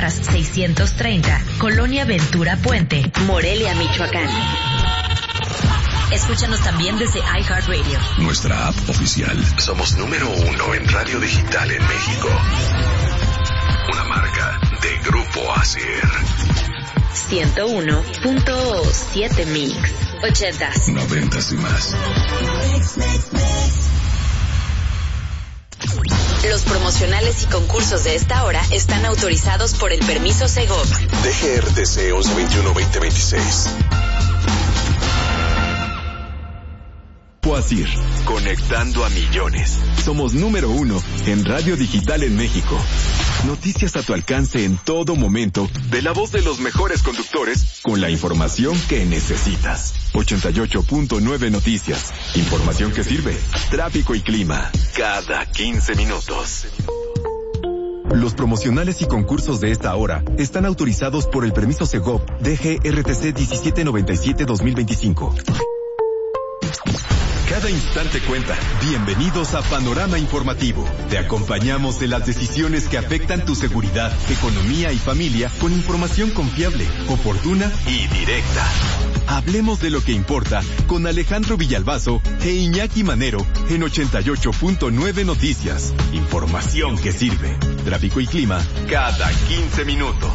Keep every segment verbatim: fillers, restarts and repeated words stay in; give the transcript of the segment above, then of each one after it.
Tamaulipas seiscientos treinta, Colonia Ventura Puente, Morelia, Michoacán. Escúchanos también desde iHeartRadio. Nuestra app oficial. Somos número uno en radio digital en México. Una marca de Grupo Asir. ciento uno punto siete Mix. Ochentas. Noventas y más. Los promocionales y concursos de esta hora están autorizados por el permiso Segov. D G R T C once veintiuno veinte veintiséis. Asir, conectando a millones. Somos número uno en radio digital en México. Noticias a tu alcance en todo momento, de la voz de los mejores conductores, con la información que necesitas. ochenta y ocho punto nueve Noticias. Información que sirve. Tráfico y clima. Cada quince minutos. Los promocionales y concursos de esta hora están autorizados por el permiso Segov D G R T C diecisiete noventa y siete dos mil veinticinco. Cada instante cuenta. Bienvenidos a Panorama Informativo. Te acompañamos en las decisiones que afectan tu seguridad, economía y familia con información confiable, oportuna y directa. Hablemos de lo que importa con Alejandro Villalbazo e Iñaki Manero en ochenta y ocho punto nueve Noticias. Información que sirve. Tráfico y clima cada quince minutos.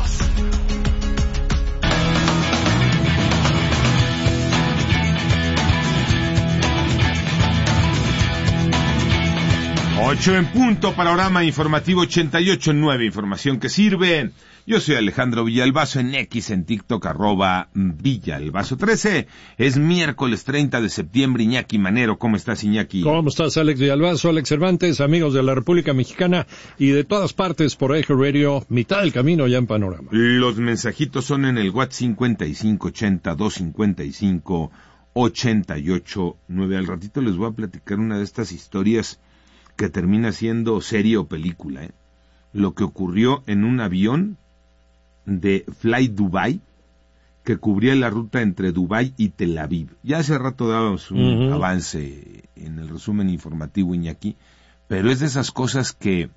Ocho en punto, Panorama Informativo ochenta y ocho punto nueve, información que sirve. Yo soy Alejandro Villalbazo, en X, en TikTok, arroba Villalbazo trece. Es miércoles treinta de septiembre. Iñaki Manero, ¿cómo estás, Iñaki? ¿Cómo estás, Alex Villalbazo, Alex Cervantes, amigos de la República Mexicana y de todas partes por iHeartRadio, mitad del camino ya en Panorama? Los mensajitos son en el WhatsApp cincuenta y cinco ochenta, doscientos cincuenta y cinco, ochenta y ocho nueve. Al ratito les voy a platicar una de estas historias que termina siendo serie o película, ¿eh? Lo que ocurrió en un avión de Fly Dubai que cubría la ruta entre Dubai y Tel Aviv. Ya hace rato dábamos un uh-huh. avance en el resumen informativo, Iñaki, pero es de esas cosas que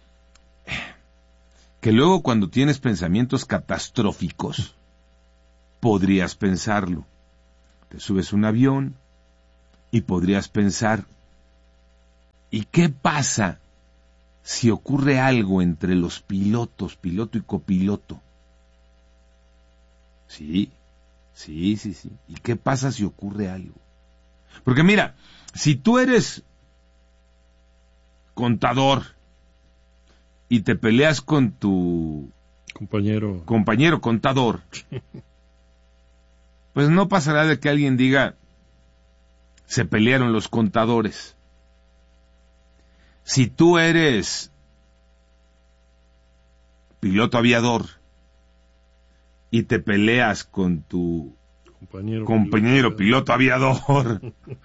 que luego cuando tienes pensamientos catastróficos podrías pensarlo. Te subes a un avión y podrías pensar, ¿y qué pasa si ocurre algo entre los pilotos, piloto y copiloto? Sí, sí, sí, sí. ¿Y qué pasa si ocurre algo? Porque mira, si tú eres contador y te peleas con tu compañero, compañero contador, pues no pasará de que alguien diga, se pelearon los contadores. Si tú eres piloto aviador y te peleas con tu compañero, compañero piloto, piloto aviador,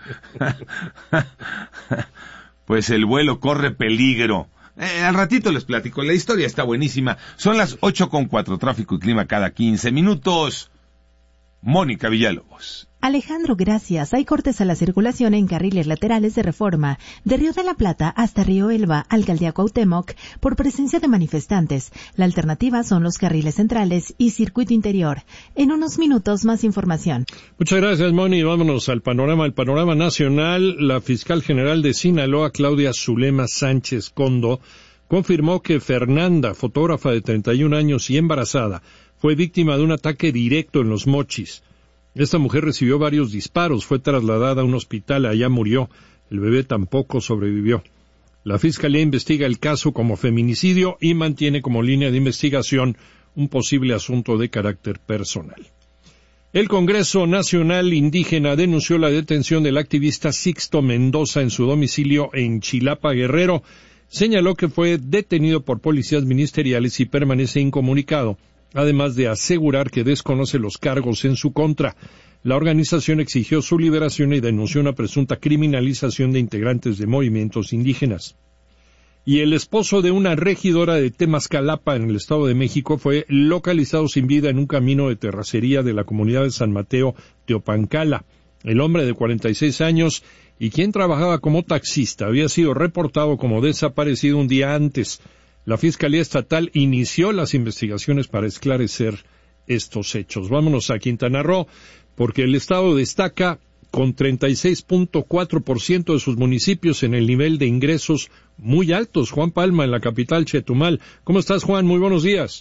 pues el vuelo corre peligro. Eh, al ratito les platico, la historia está buenísima. Son las ocho con cuatro, tráfico y clima cada quince minutos. Mónica Villalobos. Alejandro, gracias. Hay cortes a la circulación en carriles laterales de Reforma, de Río de la Plata hasta Río Elba, Alcaldía Cuauhtémoc, por presencia de manifestantes. La alternativa son los carriles centrales y circuito interior. En unos minutos, más información. Muchas gracias, Moni. Vámonos al panorama, al panorama nacional. La fiscal general de Sinaloa, Claudia Zulema Sánchez Condo, confirmó que Fernanda, fotógrafa de treinta y un años y embarazada, fue víctima de un ataque directo en Los Mochis. Esta mujer recibió varios disparos, fue trasladada a un hospital, allá murió. El bebé tampoco sobrevivió. La Fiscalía investiga el caso como feminicidio y mantiene como línea de investigación un posible asunto de carácter personal. El Congreso Nacional Indígena denunció la detención del activista Sixto Mendoza en su domicilio en Chilapa, Guerrero. Señaló que fue detenido por policías ministeriales y permanece incomunicado, además de asegurar que desconoce los cargos en su contra. La organización exigió su liberación y denunció una presunta criminalización de integrantes de movimientos indígenas. Y el esposo de una regidora de Temascalapa en el Estado de México fue localizado sin vida en un camino de terracería de la comunidad de San Mateo, Teopancala. El hombre de cuarenta y seis años y quien trabajaba como taxista había sido reportado como desaparecido un día antes. La Fiscalía Estatal inició las investigaciones para esclarecer estos hechos. Vámonos a Quintana Roo, porque el estado destaca con treinta y seis punto cuatro por ciento de sus municipios en el nivel de ingresos muy altos. Juan Palma, en la capital Chetumal. ¿Cómo estás, Juan? Muy buenos días.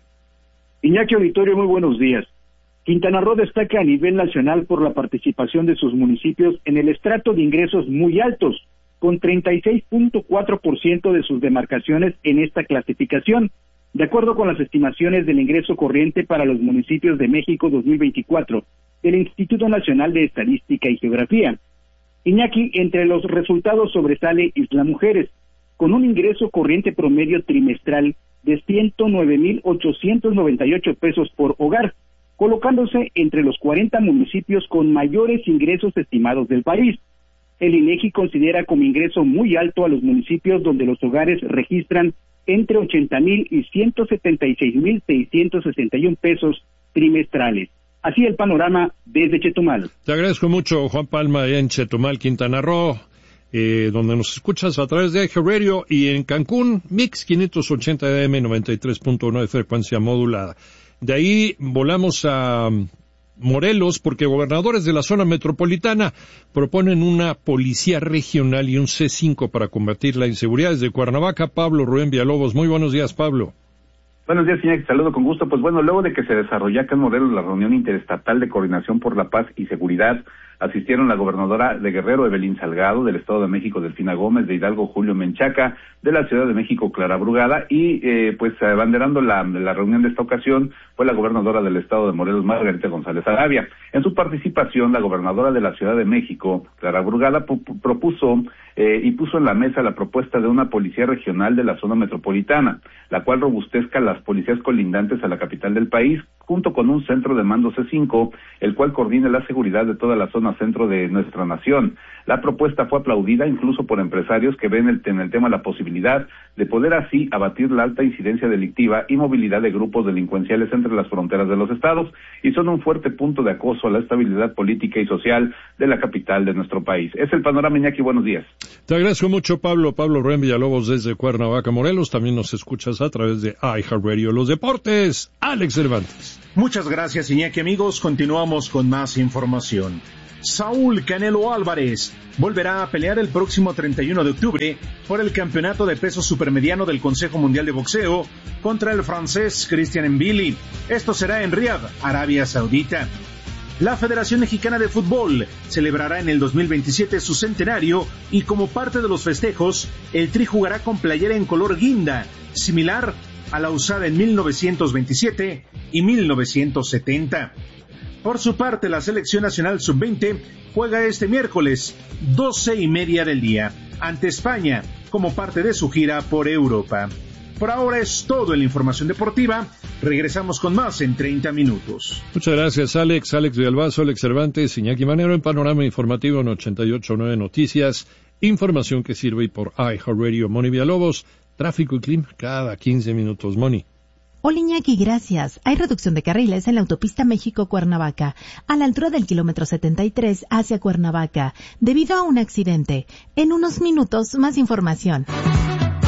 Iñaki Auditorio, muy buenos días. Quintana Roo destaca a nivel nacional por la participación de sus municipios en el estrato de ingresos muy altos, con treinta y seis punto cuatro por ciento de sus demarcaciones en esta clasificación, de acuerdo con las estimaciones del ingreso corriente para los municipios de México dos mil veinticuatro del Instituto Nacional de Estadística y Geografía. Iñaki, entre los resultados sobresale Isla Mujeres, con un ingreso corriente promedio trimestral de ciento nueve mil ochocientos noventa y ocho pesos por hogar, colocándose entre los cuarenta municipios con mayores ingresos estimados del país. El INEGI considera como ingreso muy alto a los municipios donde los hogares registran entre ochenta mil y ciento setenta y seis mil seiscientos sesenta y uno pesos trimestrales. Así el panorama desde Chetumal. Te agradezco mucho, Juan Palma, en Chetumal, Quintana Roo, eh, donde nos escuchas a través de iHeartRadio, y en Cancún, Mix quinientos ochenta A M, noventa y tres punto nueve frecuencia modulada. De ahí volamos a Morelos, porque gobernadores de la zona metropolitana proponen una policía regional y un C cinco para combatir la inseguridad. Desde Cuernavaca, Pablo Rubén Villalobos. Muy buenos días, Pablo. Buenos días, señor. Saludo con gusto. Pues bueno, luego de que se desarrolló acá en Morelos la reunión interestatal de coordinación por la paz y seguridad, asistieron la gobernadora de Guerrero, Evelyn Salgado, del Estado de México, Delfina Gómez, de Hidalgo, Julio Menchaca, de la Ciudad de México, Clara Brugada, y eh, pues abanderando la, la reunión de esta ocasión fue la gobernadora del Estado de Morelos, Margarita González Arabia. En su participación, la gobernadora de la Ciudad de México, Clara Brugada, propuso eh, y puso en la mesa la propuesta de una policía regional de la zona metropolitana, la cual robustezca las policías colindantes a la capital del país, junto con un centro de mando C cinco, el cual coordine la seguridad de toda la zona centro de nuestra nación. La propuesta fue aplaudida incluso por empresarios que ven el, en el tema la posibilidad de poder así abatir la alta incidencia delictiva y movilidad de grupos delincuenciales entre las fronteras de los estados, y son un fuerte punto de acoso a la estabilidad política y social de la capital de nuestro país. Es el panorama, Iñaki. Buenos días. Te agradezco mucho, Pablo. Pablo Rubén Villalobos desde Cuernavaca, Morelos. También nos escuchas a través de iHeartRadio. Los deportes, Alex Cervantes. Muchas gracias, Iñaki. Amigos, continuamos con más información. Saúl Canelo Álvarez volverá a pelear el próximo treinta y uno de octubre por el campeonato de peso supermediano del Consejo Mundial de Boxeo contra el francés Christian Mbili. Esto será en Riad, Arabia Saudita. La Federación Mexicana de Fútbol celebrará en el dos mil veintisiete su centenario, y como parte de los festejos, el Tri jugará con playera en color guinda, similar a la usada en mil novecientos veintisiete y mil novecientos setenta. Por su parte, la Selección Nacional sub veinte juega este miércoles, doce y media del día, ante España, como parte de su gira por Europa. Por ahora es todo en la información deportiva. Regresamos con más en treinta minutos. Muchas gracias, Alex. Alex Villalbazo, Alex Cervantes, Iñaki Manero en Panorama Informativo en ochenta y ocho punto nueve Noticias. Información que sirve por iHeartRadio. Moni Villalobos, tráfico y clima cada quince minutos. Moni. Hola, Iñaki, gracias. Hay reducción de carriles en la autopista México-Cuernavaca, a la altura del kilómetro setenta y tres hacia Cuernavaca, debido a un accidente. En unos minutos, más información.